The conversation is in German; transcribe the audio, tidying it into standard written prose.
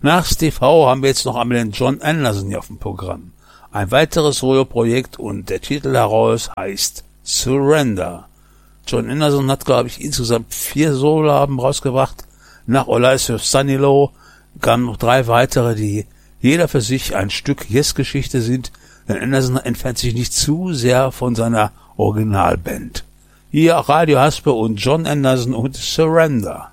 Nach Steve Howe haben wir jetzt noch einmal den Jon Anderson hier auf dem Programm. Ein weiteres Solo-Projekt und der Titel daraus heißt Surrender. Jon Anderson hat, glaube ich, insgesamt 4 Soloalben rausgebracht. Nach All Eyes on Sunnylow kamen noch 3 weitere, die jeder für sich ein Stück Yes-Geschichte sind, denn Anderson entfernt sich nicht zu sehr von seiner Originalband. Hier Radio Haspe und Jon Anderson und Surrender.